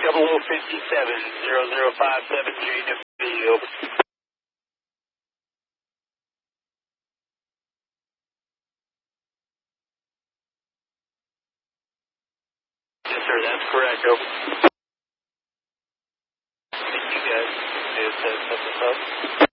Double 57, 0057, over. Yes, sir, that's correct, over. Thank you, guys. Is that something up?